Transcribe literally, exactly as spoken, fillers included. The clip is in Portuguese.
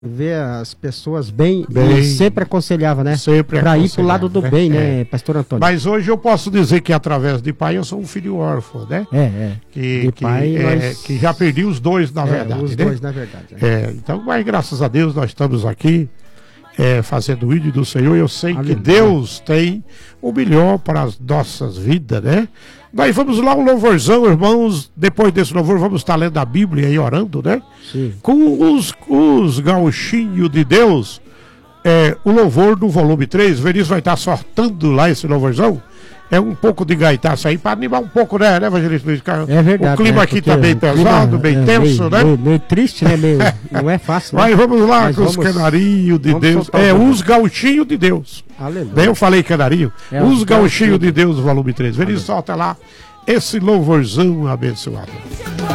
ver as pessoas bem, bem e sempre aconselhava, né? Sempre pra ir pro lado do né? bem, é. né, pastor Antônio? Mas hoje eu posso dizer que através de pai eu sou um filho órfão, né? É, é. Que, de que, pai, é, nós... que já perdi os dois, na é, verdade. Os né? dois, na verdade. É. É, então, mas graças a Deus nós estamos aqui é, fazendo o ídolo do Senhor. Eu sei Aleluia. Que Deus tem o melhor para as nossas vidas, né? Nós vamos lá, um louvorzão, irmãos. Depois desse louvor, vamos estar lendo a Bíblia e orando, né? Sim. Com os, os gauchinhos de Deus, é, o louvor do volume três. O Vinícius vai estar sortando lá esse louvorzão. É um pouco de gaitaço aí, para animar um pouco, né, né, Evangelista Luiz Carlos? É verdade. O clima né? aqui está bem pesado, bem é, tenso, meio, né? Meio, meio triste, né? Meio, não é fácil. Né? Mas vamos lá Mas com vamos, os canarinhos de Deus. É, os gauchinhos de Deus. Aleluia. Bem, eu falei canarinho. É, os os gauchinhos gauchinhos de Deus, volume três. Vinícius, solta lá esse louvorzão abençoado.